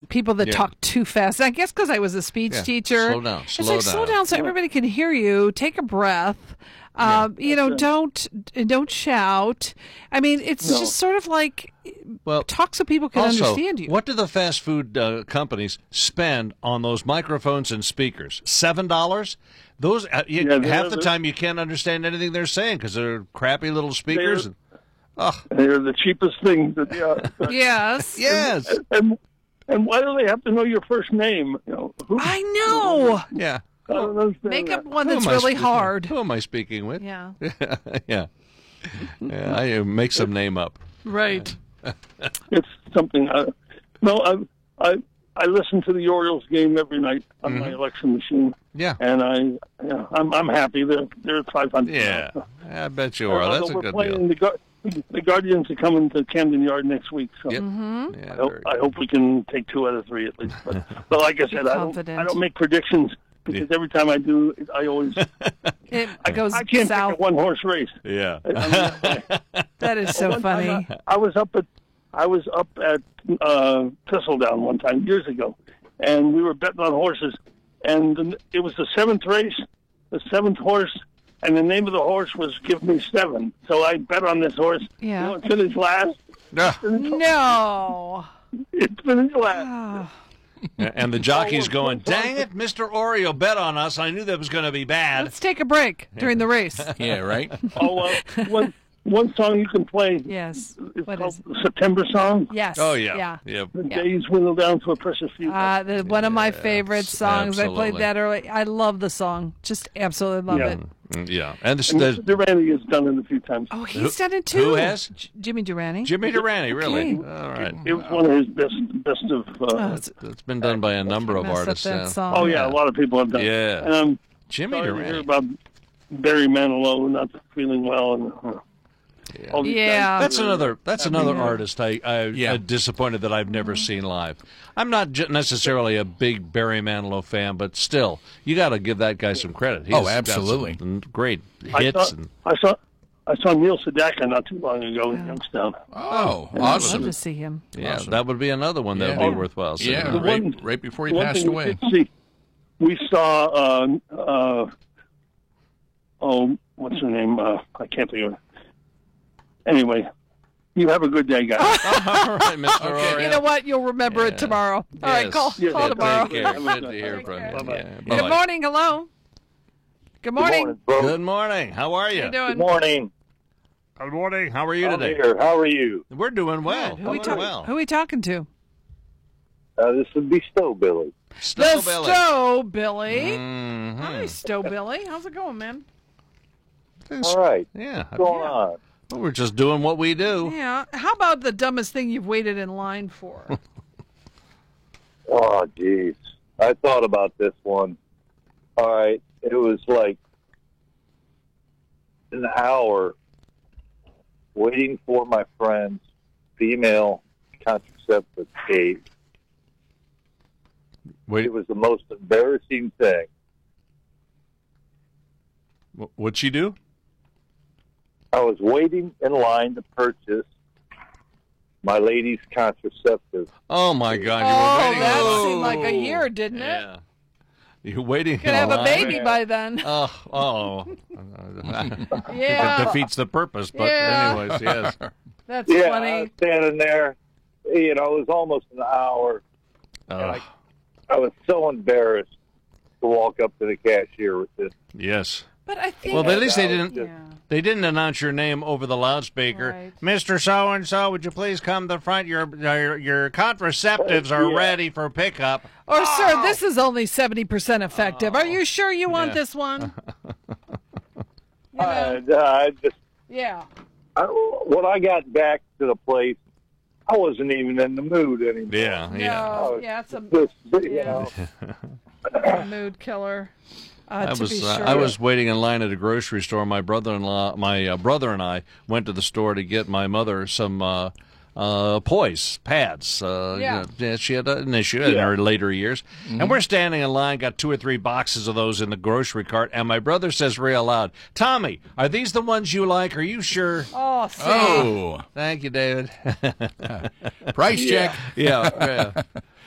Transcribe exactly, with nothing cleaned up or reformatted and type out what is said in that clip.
people that Yeah. talk too fast. I guess because I was a speech Yeah. teacher. Slow down. It's Slow like down. slow down so everybody can hear you. Take a breath. Um, you know, don't don't shout. I mean, it's No. just sort of like Well, talk so people can also, understand you. what do the fast food uh, companies spend on those microphones and speakers? Seven dollars. Those uh, you, Yeah, they're- half the they're- time you can't understand anything they're saying because they're crappy little speakers. They're- And, oh, They're the cheapest thing. That, uh, Yes. yes. and and why do they have to know your first name? You know, who, I know. Yeah. I don't understand Make that. up one Who that's am I really spe- hard. Who am I speaking with? Yeah. yeah. Yeah. I uh, make some name up. Right. It's something. Uh, no, I I I listen to the Orioles game every night on my election machine, Yeah. and I yeah, I'm I'm happy. They're they're at five hundred. Yeah. I bet you are. That's a we're good playing deal. the Gar- the Guardians are coming to Camden Yard next week, so Yep. Mm-hmm. Yeah, I, hope, very I good. hope we can take two out of three at least. But, but like I said, I don't confident. I don't make predictions because every time I do, I always It goes I can't south. pick a one horse race. Yeah. That is so One time funny. I, I was up at I was up at uh, Thistledown one time years ago, and we were betting on horses, and the, it was the seventh race, the seventh horse, and the name of the horse was Give Me Seven. So I bet on this horse. Yeah. You know, it finished last. Ah, No. It finished last. Oh, and the jockey's Oh, going, well, dang it, Mister Oreo bet on us. I knew that was going to be bad. let's take a break during the race. Yeah, right? Oh, uh, one one song you can play. Yes. It's What called is the September Song. Yes. Oh, yeah. Yeah. Yeah. The Yeah. days dwindle down to a precious few. Uh, the, one of my favorite songs. I absolutely. played that early. I love the song. Just absolutely love Yeah. it. Mm, Yeah. And this, and there's Mister Durante has done it a few times. Oh, he's done it too. who has? J- Jimmy Durante. Jimmy Durante, really? Okay. All right. It was one of his best best of. Uh, Oh, it's- It's been done by a number of messed up artists. that yeah. song. Oh yeah, a lot of people have done. Yeah. it. Um, Jimmy sorry to hear Durante. about Barry Manilow not feeling well, and uh, all these Yeah. guys. That's another. That's another artist. I, I Yeah. am disappointed that I've never seen live. I'm not j- necessarily a big Barry Manilow fan, but still, you got to give that guy some credit. He's Oh, got absolutely. some great I hits. saw, and I saw I saw Neil Sedaka not too long ago in Youngstown. Oh, I'd love awesome. to see him. yeah, Awesome. that would be another one that would Yeah. be worthwhile. seeing. Yeah, The right, one- right before he One passed thing we away. did see, we saw. Uh, uh, oh, what's her name? Uh, I can't think of her. Anyway, you have a good day, guys. All right, Mister Okay. Oreo. You know what? You'll remember it tomorrow. All right, Yes. call, Yeah, call yeah, tomorrow. Take care. Good to hear Take from care. you. Bye-bye. Yeah, Good bye-bye. morning. Hello. Good morning. folks. Good morning. How are you? How you doing? Good morning. Good morning. How are you I'm today? here. How are you? We're doing well. Who we, Doing talk- well. who we talking to? Uh, this would be Stowe Billy. The Stowe Billy. Stowe Billy. Mhm. Hi, Stowe Billy. How's it going, man? All right. Yeah. What's going on? Well, we're just doing what we do. Yeah. How about the dumbest thing you've waited in line for? Oh, geez. I thought about this one. All right. It was like an hour waiting for my friend's female contraceptive aid. Wait, It was the most embarrassing thing. wh- what'd she do? I was waiting in line to purchase my lady's contraceptive. Oh my God! You Oh, were waiting. that Oh. seemed like a year, didn't it? Yeah. You're waiting. Could have a in baby line. by then. Oh, oh. Yeah. It defeats the purpose, but Yeah. anyways, yes. That's Yeah, I funny. was standing there. You know, it was almost an hour. Uh, I was so embarrassed to walk up to the cashier with this. yes. But I think. Well, at least they that was didn't. Yeah. They didn't announce your name over the loudspeaker. Right. Mister So and So, would you please come to the front? Your your, your contraceptives are Yeah. ready for pickup. Or, sir, this is only seventy percent effective. Are you sure you want Yeah. this one? You know? And, uh, I just Yeah. I, when I got back to the place, I wasn't even in the mood anymore. Yeah, yeah. No, yeah, it's a, Just, you Yeah. know, a mood killer. Uh, I to was be uh, sure. I was waiting in line at a grocery store. My brother-in-law, my uh, brother and I went to the store to get my mother some uh, uh, poise pads. Uh, Yeah. you know, yeah, she had an issue in Yeah. her later years, and we're standing in line, got two or three boxes of those in the grocery cart, and my brother says real loud, "Tommy, are these the ones you like? Are you sure?" Oh, see. Oh, Thank you, David. price check. yeah, yeah.